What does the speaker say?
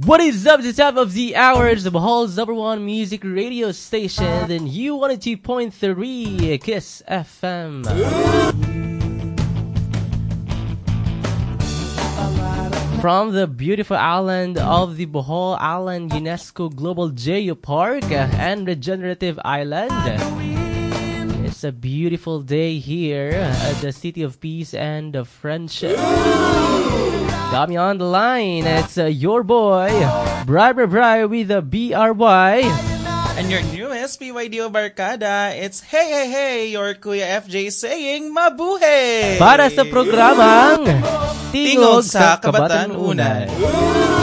What is up? The top of the hour is the Bohol's #1 music radio station, then U102.3 Kiss FM. From the beautiful island of the Bohol Island UNESCO Global Geopark and Regenerative Island. It's a beautiful day here at the City of Peace and of Friendship. Got me on the line. It's your boy, Bri with the BRY. And your newest PYDO Barkada, it's Hey Hey Hey, your Kuya FJ saying mabuhay! Para sa programang Tingog sa Kabatanunan.